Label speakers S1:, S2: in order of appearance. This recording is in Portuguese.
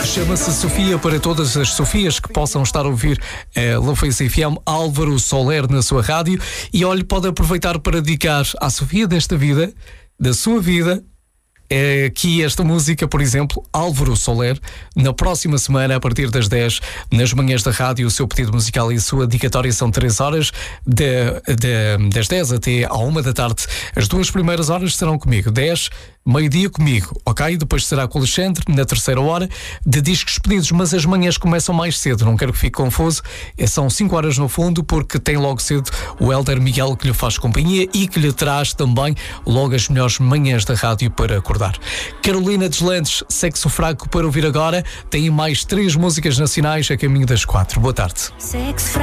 S1: Chama-se Sofia, para todas as Sofias que possam estar a ouvir a Louveira FM, Álvaro Soler na sua rádio. E olhe, pode aproveitar para dedicar à Sofia desta vida, da sua vida, aqui esta música, por exemplo, Álvaro Soler, na próxima semana, a partir das 10, nas manhãs da rádio. O seu pedido musical e a sua dedicatória são 3 horas, das 10 até à 1 da tarde. As 2 primeiras horas serão comigo, 10, meio-dia comigo, ok? Depois será com o Alexandre, na terceira hora, de discos pedidos, mas as manhãs começam mais cedo, não quero que fique confuso, são 5 horas no fundo, porque tem logo cedo o Hélder Miguel que lhe faz companhia e que lhe traz também logo as melhores manhãs da rádio para acordar. Carolina Deslandes, Sexo Fraco para ouvir agora, tem mais 3 músicas nacionais a caminho das 4. Boa tarde.